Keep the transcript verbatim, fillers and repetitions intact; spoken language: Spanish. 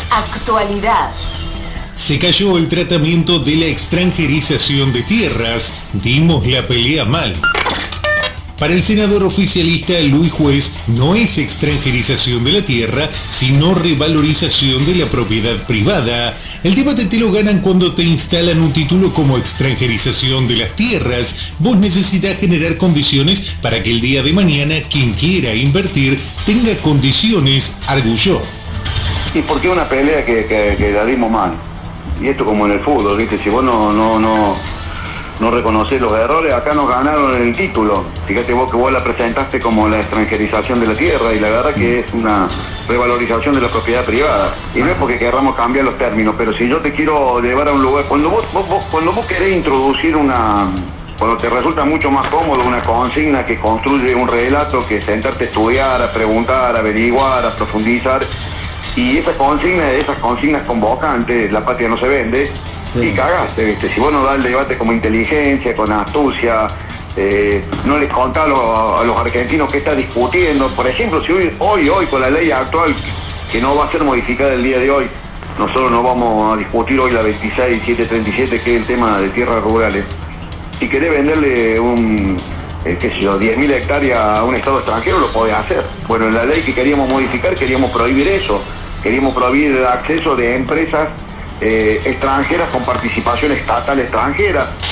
Actualidad. Se cayó el tratamiento de la extranjerización de tierras. Dimos la pelea mal. Para el senador oficialista Luis Juez, no es extranjerización de la tierra, sino revalorización de la propiedad privada. El debate te lo ganan cuando te instalan un título como extranjerización de las tierras. Vos necesitas generar condiciones para que el día de mañana quien quiera invertir tenga condiciones, arguyó. ¿Y por qué una pelea que, que, que la dimos mal? Y esto como en el fútbol, ¿viste? Si vos no, no, no, no reconocés los errores, acá nos ganaron el título. Fíjate vos que vos la presentaste como la extranjerización de la tierra y la verdad que es una revalorización de la propiedad privada. Y no es porque queramos cambiar los términos, pero si yo te quiero llevar a un lugar, cuando vos, vos, vos, cuando vos querés introducir una, cuando te resulta mucho más cómodo una consigna que construye un relato que sentarte a estudiar, a preguntar, a averiguar, a profundizar, y esas consignas, esas consignas convocantes, la patria no se vende, sí. Y cagaste, ¿viste? Si vos no das el debate como inteligencia, con astucia, eh, no les contás a los, a los argentinos qué está discutiendo. Por ejemplo, si hoy, hoy, hoy, con la ley actual, que no va a ser modificada el día de hoy, nosotros no vamos a discutir hoy la veintiséis mil setecientos treinta y siete, que es el tema de tierras rurales. Si querés venderle un, eh, qué sé yo, diez mil hectáreas a un estado extranjero, lo podés hacer. Bueno, en la ley que queríamos modificar, queríamos prohibir eso. Queríamos prohibir el acceso de empresas eh, extranjeras con participación estatal extranjera.